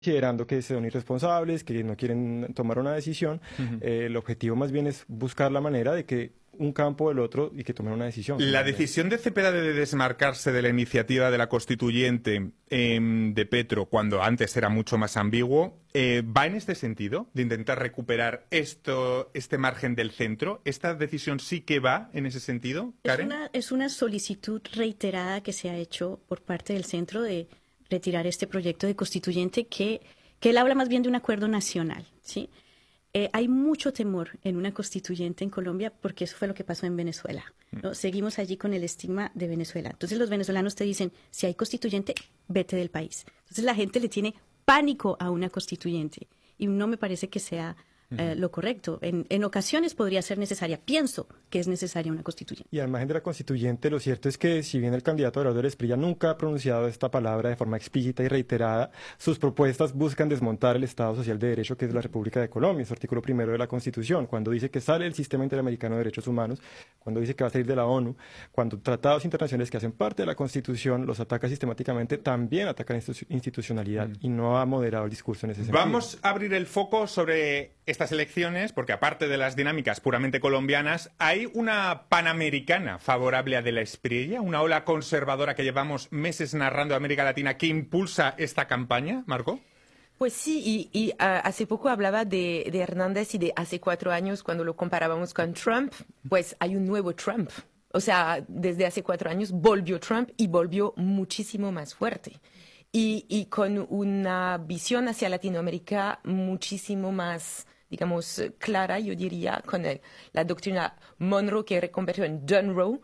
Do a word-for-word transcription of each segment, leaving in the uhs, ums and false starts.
considerando que son irresponsables, que no quieren tomar una decisión. Uh-huh. eh, el objetivo más bien es buscar la manera de que un campo del otro y que tomen una decisión. La decisión de Cepeda de desmarcarse de la iniciativa de la constituyente eh, de Petro, cuando antes era mucho más ambiguo, eh, ¿va en este sentido? De intentar recuperar esto, este margen del centro. ¿Esta decisión sí que va en ese sentido, Karen? Es una, es una solicitud reiterada que se ha hecho por parte del centro de retirar este proyecto de constituyente que, que él habla más bien de un acuerdo nacional, ¿sí? Eh, hay mucho temor en una constituyente en Colombia porque eso fue lo que pasó en Venezuela, ¿no? Seguimos allí con el estigma de Venezuela. Entonces los venezolanos te dicen, si hay constituyente, vete del país. Entonces la gente le tiene pánico a una constituyente y no me parece que sea eh, lo correcto. En, en ocasiones podría ser necesaria, pienso que es necesaria una constituyente. Y al margen de la constituyente, lo cierto es que si bien el candidato Abelardo Esprilla nunca ha pronunciado esta palabra de forma explícita y reiterada, sus propuestas buscan desmontar el Estado Social de Derecho que es la República de Colombia, es el artículo primero de la Constitución, cuando dice que sale el Sistema Interamericano de Derechos Humanos, cuando dice que va a salir de la ONU, cuando tratados internacionales que hacen parte de la Constitución los ataca sistemáticamente, también atacan institucionalidad mm. y no ha moderado el discurso en ese sentido. Vamos a abrir el foco sobre estas elecciones, porque aparte de las dinámicas puramente colombianas, hay una panamericana favorable a De la Espriella, una ola conservadora que llevamos meses narrando de América Latina que impulsa esta campaña, Margot. Pues sí, y, y uh, hace poco hablaba de, de Hernández y de hace cuatro años cuando lo comparábamos con Trump, pues hay un nuevo Trump. O sea, desde hace cuatro años volvió Trump y volvió muchísimo más fuerte. Y, y con una visión hacia Latinoamérica muchísimo más, digamos, clara, yo diría, con el, la doctrina Monroe que reconvirtió en Dunroe. Uh-huh.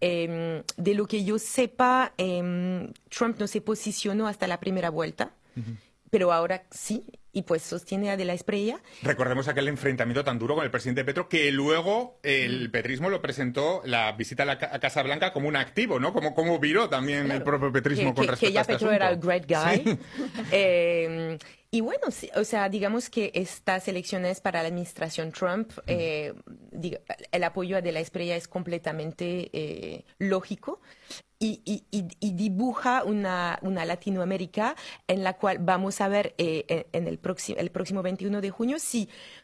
eh, de lo que yo sepa, eh, Trump no se posicionó hasta la primera vuelta, uh-huh. pero ahora sí, y pues sostiene a De la Espriella. Recordemos aquel enfrentamiento tan duro con el presidente Petro, que luego el petrismo lo presentó, la visita a la a Casa Blanca, como un activo, ¿no? Como, como viró también claro. el propio petrismo que, con que, respecto que ya a este Petro asunto. Era el great guy. Sí. eh, y bueno, sí, o sea, digamos que estas elecciones para la administración Trump, mm. eh, diga, el apoyo a De la Espriella es completamente eh, lógico. Y, y, y dibuja una, una Latinoamérica en la cual vamos a ver eh, en, en el, próximo, el próximo veintiuno de junio si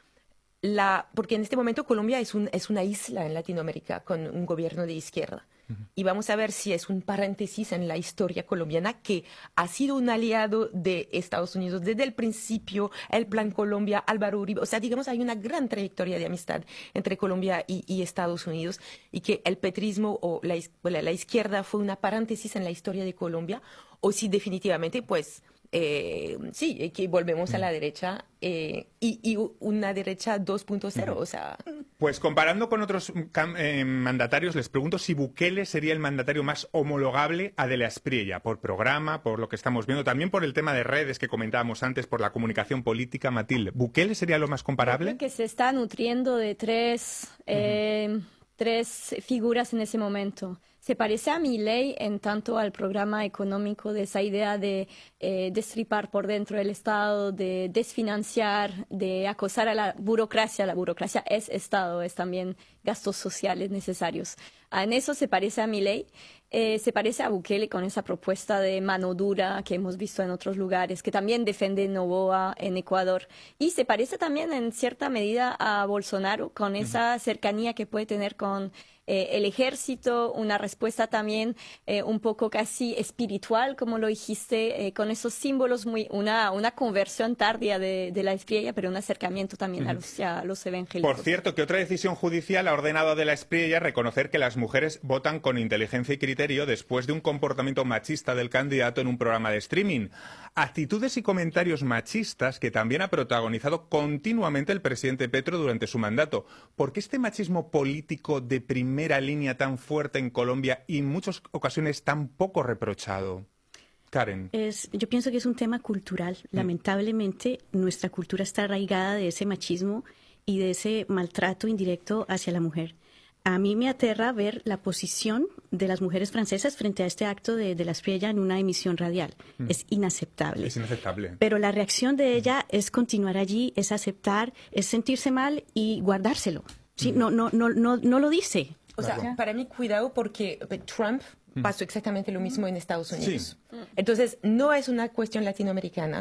la, porque en este momento Colombia es, un, es una isla en Latinoamérica con un gobierno de izquierda. Uh-huh. Y vamos a ver si es un paréntesis en la historia colombiana que ha sido un aliado de Estados Unidos desde el principio, el Plan Colombia, Álvaro Uribe. O sea, digamos, hay una gran trayectoria de amistad entre Colombia y, y Estados Unidos y que el petrismo o la, la izquierda fue una paréntesis en la historia de Colombia o si definitivamente, pues, eh, sí, que volvemos a la derecha eh, y, y una derecha dos punto cero, o sea... Pues comparando con otros eh, mandatarios, les pregunto si Bukele sería el mandatario más homologable a De la Espriella, por programa, por lo que estamos viendo, también por el tema de redes que comentábamos antes, por la comunicación política. Matilde, ¿Bukele sería lo más comparable? Creo que se está nutriendo de tres, eh, uh-huh. tres figuras en ese momento. Se parece a Milei en tanto al programa económico de esa idea de eh, destripar por dentro el Estado, de desfinanciar, de acosar a la burocracia. La burocracia es Estado, es también gastos sociales necesarios. Ah, en eso se parece a Milei. Eh, se parece a Bukele con esa propuesta de mano dura que hemos visto en otros lugares, que también defiende Noboa en Ecuador. Y se parece también en cierta medida a Bolsonaro con esa cercanía que puede tener con eh, el ejército, una respuesta también eh, un poco casi espiritual, como lo dijiste, eh, con esos símbolos, muy una, una conversión tardía de, de la Espriella, pero un acercamiento también a los, a los evangélicos. Por cierto, que otra decisión judicial ha ordenado a De la Espriella reconocer que las mujeres votan con inteligencia y criterio después de un comportamiento machista del candidato en un programa de streaming. Actitudes y comentarios machistas que también ha protagonizado continuamente el presidente Petro durante su mandato. ¿Por qué este machismo político de primera línea tan fuerte en Colombia y en muchas ocasiones tan poco reprochado? Karen. Es, yo pienso que es un tema cultural. Lamentablemente, mm. nuestra cultura está arraigada de ese machismo y de ese maltrato indirecto hacia la mujer. A mí me aterra ver la posición de las mujeres francesas frente a este acto de, de la Espriella en una emisión radial. Mm. Es inaceptable. Es inaceptable. Pero la reacción de ella mm. es continuar allí, es aceptar, es sentirse mal y guardárselo. ¿Sí? Mm. No, no, no, no, no lo dice. O sea, claro. Para mí, cuidado, porque Trump pasó exactamente lo mismo en Estados Unidos. Sí. Entonces, no es una cuestión latinoamericana.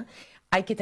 hay que